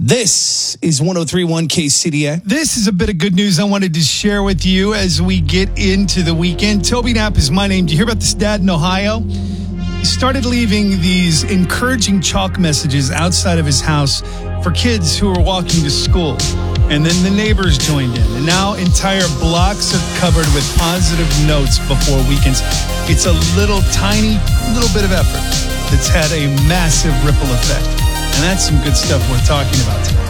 This is 103.1 KCDA. This is a bit of good news I wanted to share with you as we get into the weekend. Toby Knapp is my name. Do you hear about this dad in Ohio? He started leaving these encouraging chalk messages outside of his house for kids who were walking to school. And then the neighbors joined in. And now entire blocks are covered with positive notes before weekends. It's a tiny bit of effort that's had a massive ripple effect. And that's some good stuff we're talking about today.